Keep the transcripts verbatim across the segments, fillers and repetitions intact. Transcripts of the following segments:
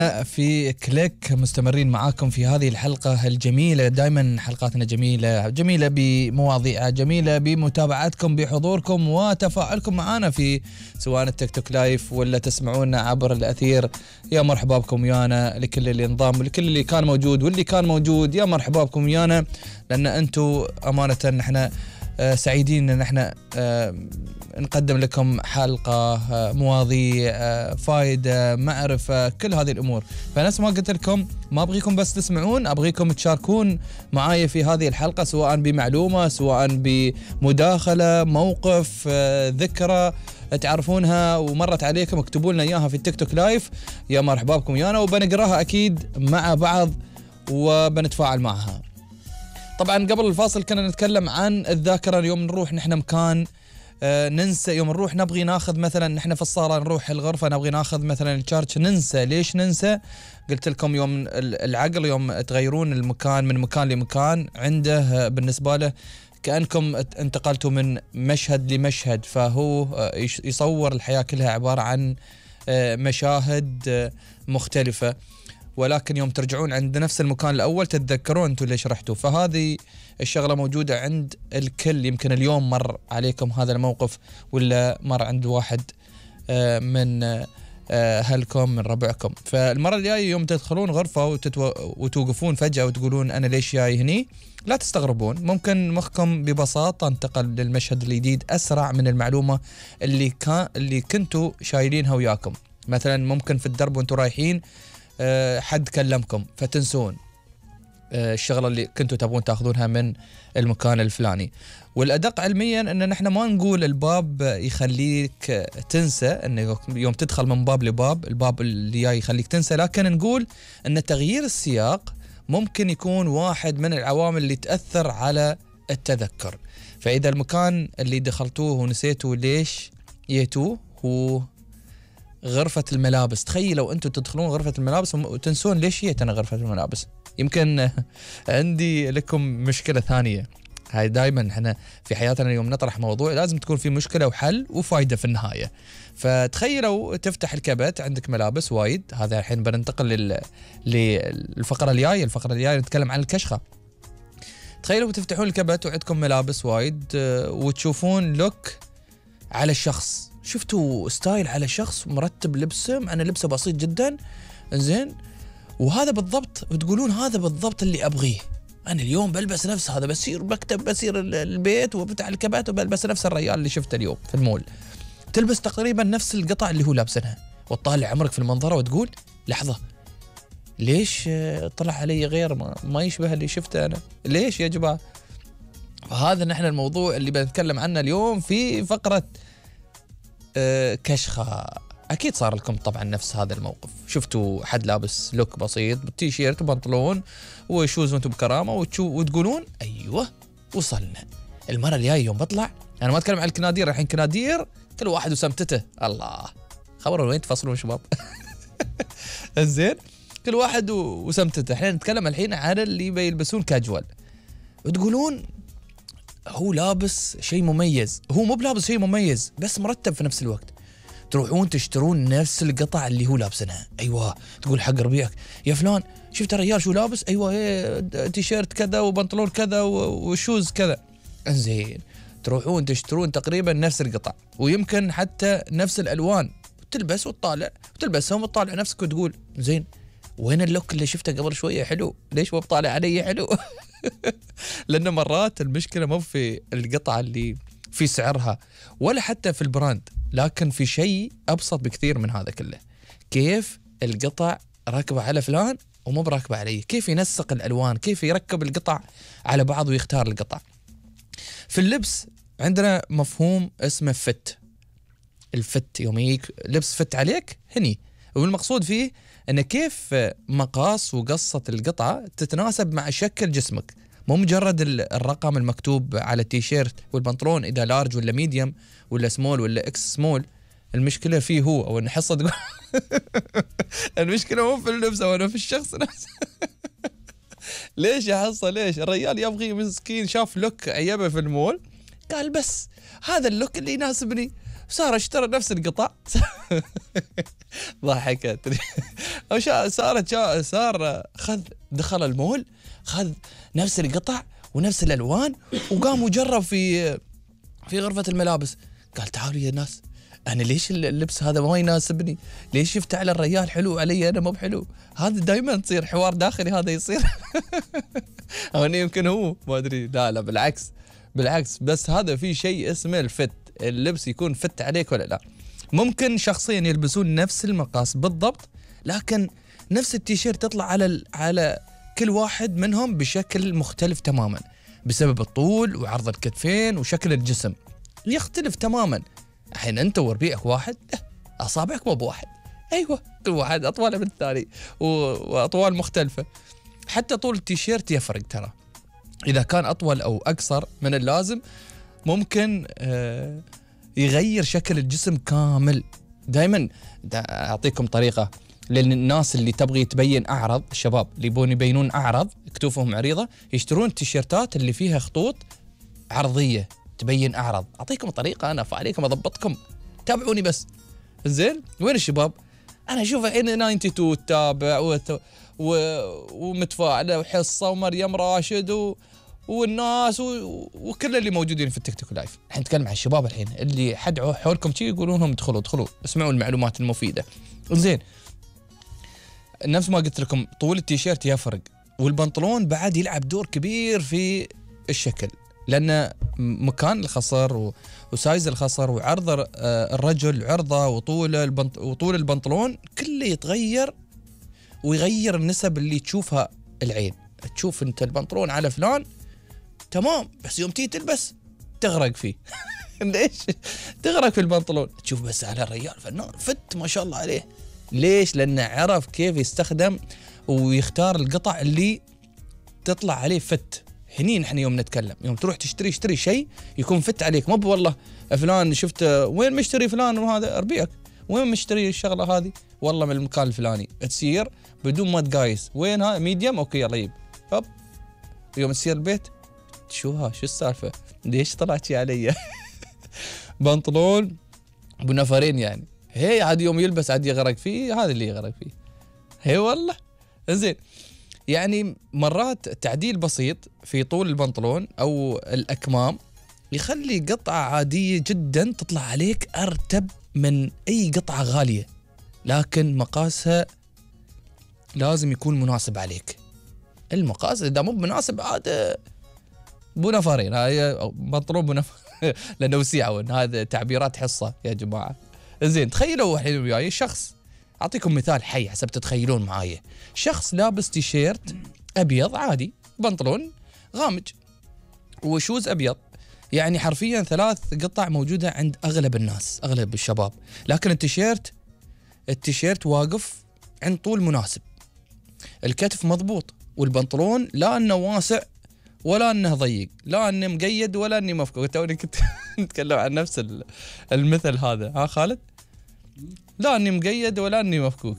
في كليك مستمرين معاكم في هذه الحلقة الجميلة. دائما حلقاتنا جميلة جميلة بمواضيع جميلة، بمتابعتكم، بحضوركم وتفاعلكم معنا في سواء التيك توك لايف ولا تسمعونا عبر الأثير. يا مرحبا بكم ويانا، لكل اللي انضم ولكل اللي كان موجود واللي كان موجود، يا مرحبا بكم ويانا، لأن أنتم أمانة نحن سعيدين ان احنا نقدم لكم حلقة مواضيع فائدة معرفة كل هذه الامور. فنفس ما قلت لكم ما ابغيكم بس تسمعون، ابغيكم تشاركون معايا في هذه الحلقة، سواء بمعلومة، سواء بمداخلة، موقف، ذكرى تعرفونها ومرت عليكم، اكتبوا لنا اياها في التيك توك لايف. يا مرحبا بكم ويانا، وبنقراها اكيد مع بعض وبنتفاعل معها. طبعا قبل الفاصل كنا نتكلم عن الذاكرة. يوم نروح نحن مكان آه ننسى، يوم نروح نبغي ناخذ مثلا نحن في الصالة، نروح الغرفة نبغي ناخذ مثلا الشارج، ننسى. ليش ننسى؟ قلت لكم يوم العقل يوم تغيرون المكان من مكان لمكان عنده بالنسبة له كأنكم انتقلتوا من مشهد لمشهد، فهو يصور الحياة كلها عبارة عن آه مشاهد آه مختلفة، ولكن يوم ترجعون عند نفس المكان الأول تتذكرون أنتوا ليش رحتوا. فهذه الشغلة موجودة عند الكل. يمكن اليوم مر عليكم هذا الموقف، ولا مر عند واحد من أهلكم من ربعكم. فالمرة الجاية يوم تدخلون غرفة وتتو... وتوقفون فجأة وتقولون أنا ليش جاي هني، لا تستغربون، ممكن مخكم ببساطة انتقل للمشهد الجديد أسرع من المعلومة اللي كان اللي كنتوا شايلينها وياكم. مثلا ممكن في الدرب وانتوا رايحين حد كلمكم فتنسون الشغلة اللي كنتوا تبغون تاخذونها من المكان الفلاني. والأدق علميا أن نحن ما نقول الباب يخليك تنسى، أن يوم تدخل من باب لباب الباب اللي جاي يخليك تنسى، لكن نقول أن تغيير السياق ممكن يكون واحد من العوامل اللي تأثر على التذكر. فإذا المكان اللي دخلتوه ونسيتوا ليش جيتوه هو غرفة الملابس، تخيلوا أنتوا تدخلون غرفة الملابس وتنسون ليش جيت أنا غرفة الملابس. يمكن عندي لكم مشكلة ثانية. هاي دايما احنا في حياتنا اليوم نطرح موضوع لازم تكون في مشكلة وحل وفايدة في النهاية. فتخيلوا تفتح الكبت عندك ملابس وايد، هذا الحين بننتقل لل... للفقرة الجاية. الفقرة الجاية نتكلم عن الكشخة. تخيلوا تفتحون الكبت وعندكم ملابس وايد وتشوفون لوك على الشخص، شفتوا ستايل على شخص مرتب لبسه، مع أن لبسه بسيط جدا، إنزين، وهذا بالضبط وتقولون هذا بالضبط اللي أبغيه، أنا اليوم بلبس نفس هذا، بسير بكتب بسير البيت وبفتح الكبات وبلبس نفس الرجال اللي شفته اليوم في المول. تلبس تقريبا نفس القطع اللي هو لابسنها، وتطالع عمرك في المنظرة وتقول لحظة ليش طلع علي غير ما, ما يشبه اللي شفته أنا، ليش يا جماعة؟ فهذا نحن الموضوع اللي بنتكلم عنه اليوم في فقرة أه كشخة. أكيد صار لكم طبعا نفس هذا الموقف، شفتوا حد لابس لوك بسيط بالتي شيرت وبنطلون وشوز وانتم بكرامة وتقولون أيوة وصلنا. المرة الجاية يوم بطلع، أنا ما أتكلم عن الكنادير الحين، كنادير كل واحد وسمتته، الله خبروا وين تفصلون شباب. زين، كل واحد وسمتته. احنا نتكلم الحين عن اللي بيلبسون كاجوال وتقولون هو لابس شيء مميز، هو مو بلابس شيء مميز بس مرتب في نفس الوقت. تروحون تشترون نفس القطع اللي هو لابسنها، ايوه، تقول حق ربيعك يا فلان شفت الرجال شو لابس، ايوه ايه تيشيرت كذا وبنطلون كذا وشوز كذا، زين، تروحون تشترون تقريبا نفس القطع ويمكن حتى نفس الالوان، تلبس وتطالع وتلبسهم وتطالع نفسك وتقول زين وين اللوك اللي شفته قبل شويه حلو، ليش ما بطالع علي حلو؟ لأن مرات المشكلة مو في القطعة اللي في سعرها ولا حتى في البراند، لكن في شيء أبسط بكثير من هذا كله، كيف القطع راكبة على فلان ومو براكبة عليه، كيف ينسق الألوان، كيف يركب القطع على بعض ويختار القطع. في اللبس عندنا مفهوم اسمه فت. الفت يوم يجيك لبس فت عليك هني، والمقصود فيه أن كيف مقاس وقصة القطعة تتناسب مع شكل جسمك، مو مجرد الرقم المكتوب على التيشيرت والبنطلون إذا لارج ولا ميديوم ولا سمول ولا اكس سمول. المشكلة فيه هو، أو نحصة تقول المشكلة مو في اللبس أو في الشخص نفسه. ليش يا حصة ليش؟ الرجال يبغي مسكين شاف لوك عيبه في المول قال بس هذا اللوك اللي يناسبني، صار اشترى نفس القطع. ضحكت. او صارت صار خذ دخل المول، خذ نفس القطع ونفس الالوان، وقام وجرب في في غرفة الملابس. قال تعالوا يا ناس، انا ليش اللبس هذا ما يناسبني؟ ليش شفت على الرجال حلو علي انا مو بحلو؟ هذا دائما تصير حوار داخلي هذا يصير. او يمكن هو ما ادري. لا لا بالعكس بالعكس، بس هذا في شيء اسمه الفت، اللبس يكون فت عليك ولا لا. ممكن شخصين يلبسون نفس المقاس بالضبط، لكن نفس التيشيرت تطلع على على كل واحد منهم بشكل مختلف تماما، بسبب الطول وعرض الكتفين وشكل الجسم يختلف تماما. الحين انت وربيعك واحد، اصابعك مو بواحد. ايوه كل واحد اطول من الثاني واطوال مختلفه. حتى طول التيشيرت يفرق ترى، اذا كان اطول او اقصر من اللازم ممكن آه يغير شكل الجسم كامل. دائما اعطيكم طريقه للناس اللي تبغي تبين اعرض، الشباب اللي يبون يبينون اعرض كتوفهم عريضه، يشترون التيشيرتات اللي فيها خطوط عرضيه تبين اعرض. اعطيكم طريقه انا فعليكم اضبطكم، تابعوني بس. زين وين الشباب؟ انا اشوف الحين اثنين وتسعين تتابع و... و... ومتفاعله وحصه ومريم راشد و... والناس و... وكل اللي موجودين في التيك توك لايف. الحين نتكلم عن الشباب الحين اللي حد حولكم شيء يقولون لهم ادخلوا ادخلوا اسمعوا المعلومات المفيده. زين نفس ما قلت لكم طول التيشيرت يفرق، والبنطلون بعد يلعب دور كبير في الشكل، لأن مكان الخصر وسايز الخصر وعرض الرجل عرضه وطول البنط... وطول البنطلون كله يتغير، ويغير النسب اللي تشوفها العين. تشوف انت البنطلون على فلان تمام، بس يوم تيجي تلبس تغرق فيه. ليش؟ تغرق في البنطلون. تشوف بس على الرجال فنان فت ما شاء الله عليه. ليش؟ لأنه عرف كيف يستخدم ويختار القطع اللي تطلع عليه فت. هني نحن يوم نتكلم، يوم تروح تشتري اشتري شيء يكون فت عليك، مو والله فلان شفت وين مشتري فلان وهذا اربيك وين مشتري الشغله هذه، والله من المكان الفلاني. تصير بدون ما تقايس وين ها ميديم اوكي يلا يب هب. يوم تصير البيت شو ها شو السالفه ليش طلعت شي علي؟ بنطلون ابو نفرين يعني. هي عاد يوم يلبس عاد يغرق فيه، هذا اللي يغرق فيه. هي والله. زين يعني مرات تعديل بسيط في طول البنطلون أو الأكمام يخلي قطعة عادية جدا تطلع عليك أرتب من أي قطعة غالية، لكن مقاسها لازم يكون مناسب عليك. المقاس إذا مو مناسب عاد بو نفرين، هاي بنطلون بو نفر. لأنه وسيعون، هذا تعبيرات حصة يا جماعة. زين تخيلوا الحين وياي شخص، أعطيكم مثال حي حسب تتخيلون معايا. شخص لابس تيشيرت أبيض عادي، بنطلون غامج وشوز أبيض، يعني حرفيا ثلاث قطع موجودة عند أغلب الناس أغلب الشباب، لكن التيشيرت التيشيرت واقف عند طول مناسب، الكتف مضبوط، والبنطلون لا أنه واسع ولا أنه ضيق، لا أنه مقيد ولا أنه مفكوك. توني كنت نتكلم عن نفس المثل هذا ها خالد، لا اني مقيد ولا اني مفكوك.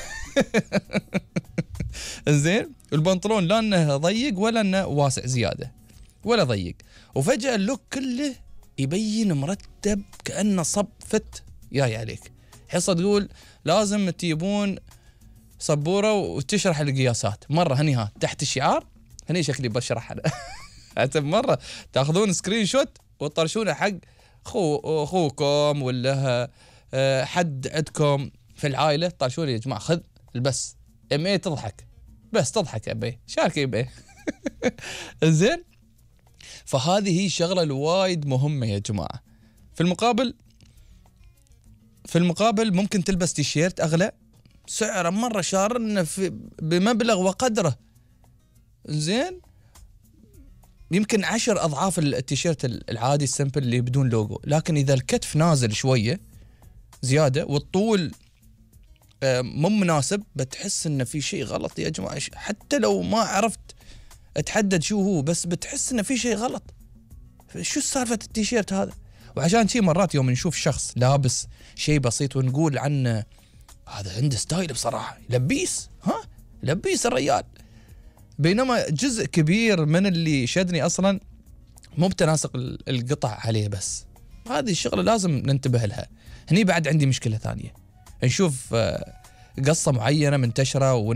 زين البنطلون لا انه ضيق ولا انه واسع زياده ولا ضيق، وفجاه اللوك كله يبين مرتب كانه صب فت جاي عليك. حصه تقول لازم تجيبون سبوره وتشرح القياسات مره، هني ها تحت الشعار هني شكلي بشرح انا. حتى مره تاخذون سكرين شوت وتطرشونه حق خو اخوكم ولا حد عندكم في العائله، طرشوني يا جماعه خذ البس ام اي تضحك بس تضحك يا بي شاركي بي. زين فهذه هي شغله الوايد مهمه يا جماعه. في المقابل في المقابل ممكن تلبس تيشيرت اغلى سعره مره شارن بمبلغ وقدره، زين يمكن عشر اضعاف التيشيرت العادي السمبل اللي بدون لوجو، لكن اذا الكتف نازل شويه زياده والطول مو مناسب بتحس ان في شيء غلط يا جماعه. حتى لو ما عرفت اتحدد شو هو، بس بتحس ان في شيء غلط. شو سالفه التيشيرت هذا؟ وعشان شيء مرات يوم نشوف شخص لابس شيء بسيط ونقول عنه هذا عنده ستايل بصراحه، لبيس ها لبيس الرجال، بينما جزء كبير من اللي شدني اصلا مو بتناسق القطع عليه، بس هذه الشغله لازم ننتبه لها. هني بعد عندي مشكله ثانيه، نشوف قصه معينه منتشره